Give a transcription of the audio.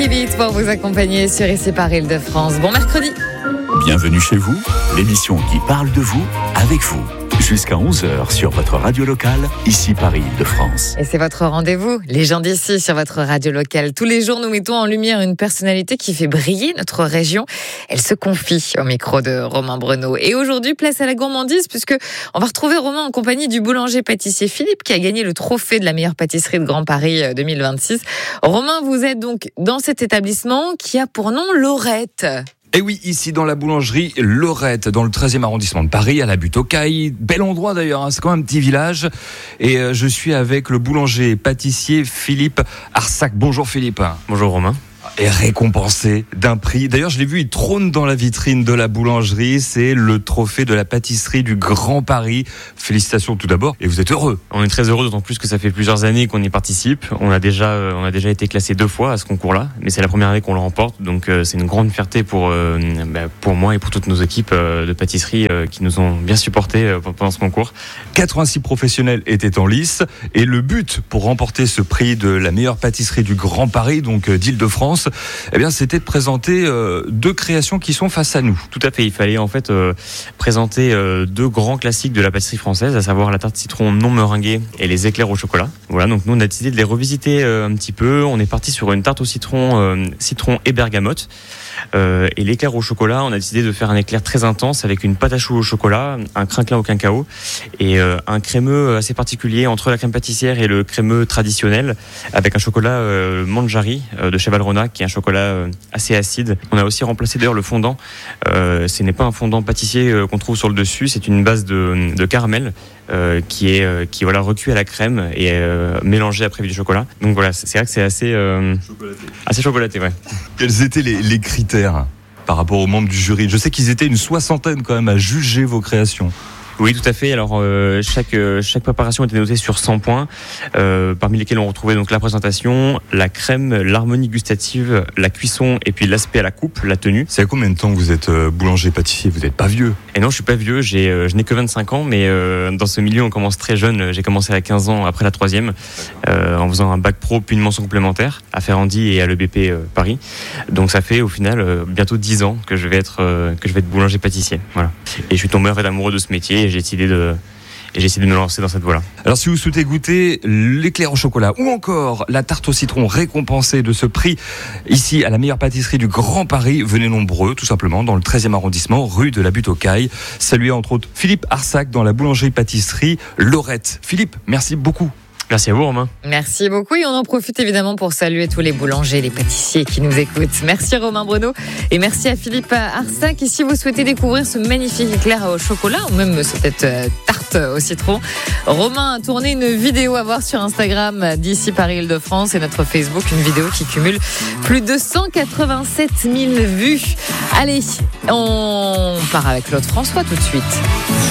Kibit pour vous accompagner sur Ici par Île-de-France. Bon mercredi. Bienvenue chez vous, l'émission qui parle de vous, avec vous. Jusqu'à 11h sur votre radio locale, Ici par Île-de-France. Et c'est votre rendez-vous, les gens d'ici sur votre radio locale. Tous les jours, nous mettons en lumière une personnalité qui fait briller notre région. Elle se confie au micro de Romain Breneau. Et aujourd'hui, place à la gourmandise, puisque on va retrouver Romain en compagnie du boulanger-pâtissier Philippe, qui a gagné le trophée de la meilleure pâtisserie de Grand Paris 2026. Romain, vous êtes donc dans cet établissement qui a pour nom Lorette. Et oui, ici dans la boulangerie Lorette, dans le 13e arrondissement de Paris, à la butte aux Cailles. Bel endroit d'ailleurs, hein, c'est quand même un petit village. Et je suis avec le boulanger pâtissier Philippe Arsac. Bonjour Philippe. Bonjour Romain. Et récompensé d'un prix. D'ailleurs, je l'ai vu, il trône dans la vitrine de la boulangerie. C'est le trophée de la pâtisserie du Grand Paris. Félicitations tout d'abord. Et vous êtes heureux. On est très heureux, d'autant plus que ça fait plusieurs années qu'on y participe. On a déjà été classé 2 fois à ce concours-là, mais c'est la première année qu'on le remporte. Donc c'est une grande fierté pour moi et pour toutes nos équipes de pâtisserie qui nous ont bien supportés pendant ce concours. 86 professionnels étaient en lice. Et le but pour remporter ce prix de la meilleure pâtisserie du Grand Paris, donc d'Île-de-France, eh bien, c'était de présenter 2 créations qui sont face à nous. Tout à fait, il fallait en fait présenter 2 grands classiques de la pâtisserie française, à savoir la tarte citron non meringuée et les éclairs au chocolat. Voilà, donc nous on a décidé de les revisiter un petit peu. On est parti sur une tarte au citron et bergamote. Et l'éclair au chocolat, on a décidé de faire un éclair très intense avec une pâte à choux au chocolat, un crinquelin au cacao et un crémeux assez particulier entre la crème pâtissière et le crémeux traditionnel avec un chocolat Manjari de Chevalrona qui est un chocolat assez acide. On a aussi remplacé d'ailleurs le fondant. Ce n'est pas un fondant pâtissier qu'on trouve sur le dessus, c'est une base de caramel qui est recuit à la crème et mélangé après avec du chocolat. Donc voilà, c'est vrai que c'est assez chocolaté, ouais. Quels étaient les critères par rapport aux membres du jury? Je sais qu'ils étaient une 60aine quand même à juger vos créations. Oui, tout à fait. Alors chaque préparation était notée sur 100 points, parmi lesquels on retrouvait donc la présentation, la crème, l'harmonie gustative, la cuisson et puis l'aspect à la coupe, la tenue. C'est à combien de temps que vous êtes boulanger-pâtissier? Vous n'êtes pas vieux? Et non, je suis pas vieux. Je n'ai que 25 ans, mais dans ce milieu on commence très jeune. J'ai commencé à 15 ans après la 3e, en faisant un bac pro puis une mention complémentaire à Ferrandi et à l'EBP Paris. Donc ça fait au final bientôt 10 ans que je vais être boulanger-pâtissier. Voilà. Et je suis tombé en fait amoureux de ce métier. Et j'ai décidé de me lancer dans cette voie-là. Alors si vous souhaitez goûter l'éclair au chocolat ou encore la tarte au citron récompensée de ce prix ici à la meilleure pâtisserie du Grand Paris, venez nombreux tout simplement dans le 13e arrondissement, rue de la Butte aux Cailles. Saluez entre autres Philippe Arsac dans la boulangerie-pâtisserie Lorette. Philippe, merci beaucoup. Merci à vous Romain. Merci beaucoup et on en profite évidemment pour saluer tous les boulangers, les pâtissiers qui nous écoutent. Merci Romain Breneau et merci à Philippe Arsac. Et si vous souhaitez découvrir ce magnifique éclair au chocolat ou même cette tarte au citron, Romain a tourné une vidéo à voir sur Instagram d'Ici Paris Île-de-France et notre Facebook, une vidéo qui cumule plus de 187 000 vues. Allez, on part avec Claude François tout de suite.